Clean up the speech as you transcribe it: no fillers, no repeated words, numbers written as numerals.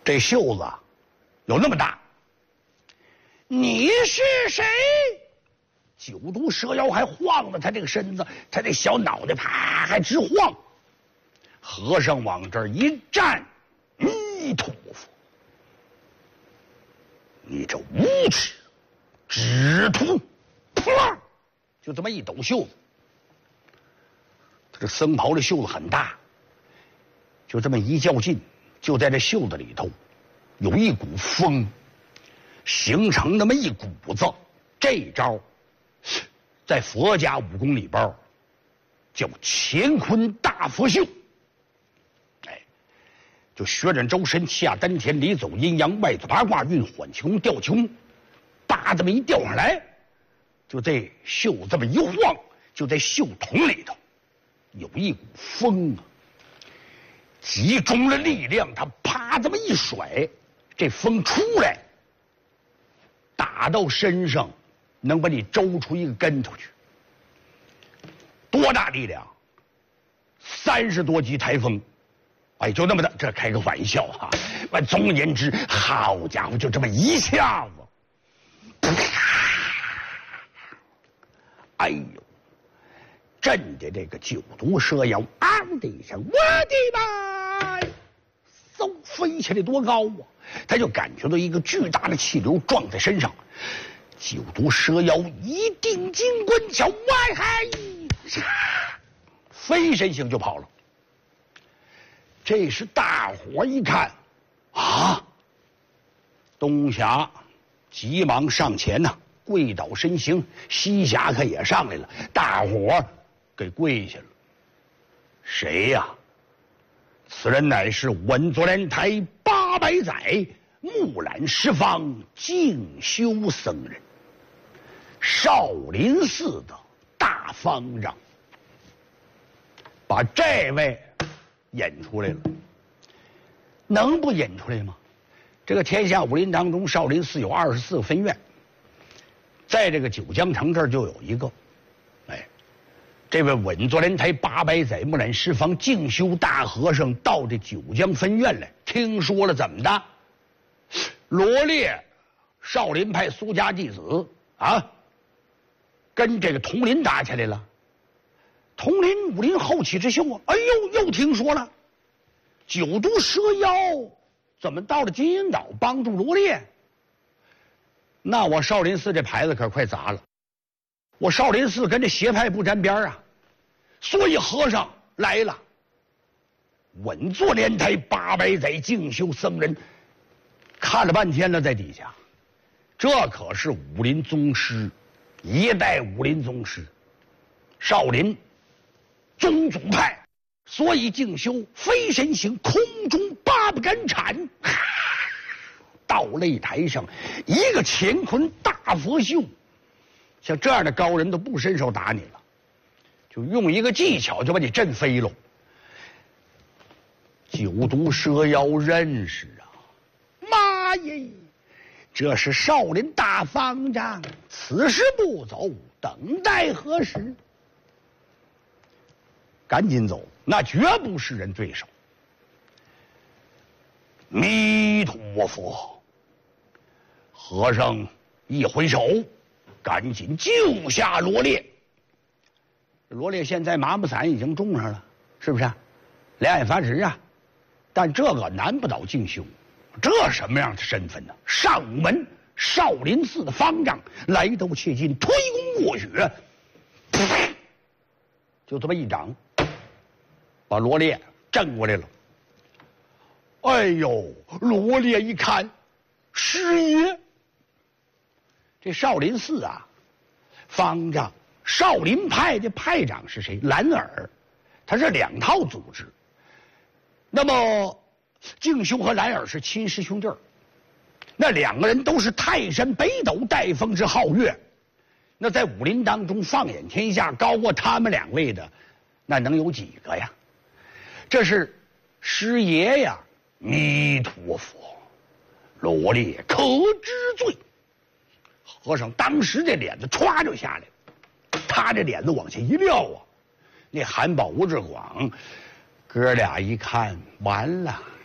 这袖子有那么大。你是谁？九毒蛇妖还晃着他这个身子，他这小脑袋啪还直晃。和尚往这儿一站，弥陀佛，你这无耻之徒！啪，就这么一抖袖子。他这僧袍的袖子很大，就这么一较劲，就在这袖子里头有一股风，形成那么一股子。这招在佛家武功里边叫乾坤大佛袖。就学忍周身，下丹田，里走阴阳，外走八卦，运缓气功，调气功，叭这么一调上来，就这袖这么一晃，就在袖筒里头有一股风啊，集中了力量，他啪这么一甩，这风出来，打到身上，能把你周出一个跟头去。多大力量？30多级台风。哎，就那么的，这开个玩笑哈。总而言之，好家伙，就这么一下子，哎呦，震的这个九毒蛇妖昂的一声，我的妈！嗖，飞起来多高啊！他就感觉到一个巨大的气流撞在身上。九毒蛇妖一定金棍脚，外嗨，飞身形就跑了。这时大伙一看，啊！东霞急忙上前呐，跪倒身形，西霞可也上来了，大伙给跪下了。谁呀？此人乃是稳坐莲台800载，木兰十方静修僧人，少林寺的大方丈。把这位演出来了，能不演出来吗？这个天下武林当中，少林寺有24个分院，在这个九江城这儿就有一个。哎，这位稳坐莲台800载木兰十方静修大和尚到这九江分院来，听说了怎么的？罗烈，少林派苏家弟子啊，跟这个佟林打起来了。佟林武林后起之秀啊！哎呦，又听说了，九毒蛇妖怎么到了金银岛帮助罗烈？那我少林寺这牌子可快砸了，我少林寺跟这邪派不沾边啊！所以和尚来了，稳坐莲台800载静修僧人，看了半天了，在底下，这可是武林宗师，一代武林宗师，少林宗祖派，所以静修飞神行，空中8不敢铲。到擂台上，一个乾坤大佛袖，像这样的高人都不伸手打你了，就用一个技巧就把你震飞了。九毒蛇妖认识啊，妈耶！这是少林大方丈，此时不走，等待何时？赶紧走，那绝不是人对手。弥陀佛！和尚一挥手，赶紧救下罗烈。罗烈现在麻木伞已经种上了，是不是？两眼发直啊！但这个难不倒静修，这什么样的身份呢？上门少林寺的方丈，来斗切近，推弓过雪，就这么一掌，把罗烈震过来了。哎呦，罗烈一看，师爷，这少林寺啊，方丈少林派的派长是谁？蓝耳，他是2套组织。那么静修和蓝耳是亲师兄弟儿，那2个人都是泰山北斗带风之皓月。那在武林当中放眼天下，高过他们2位的，那能有几个呀？这是师爷呀！弥陀佛，罗烈可知罪？和尚当时这脸子歘就下来了，他这脸子往下一撂啊，那韩宝、吴志广哥俩一看，完了。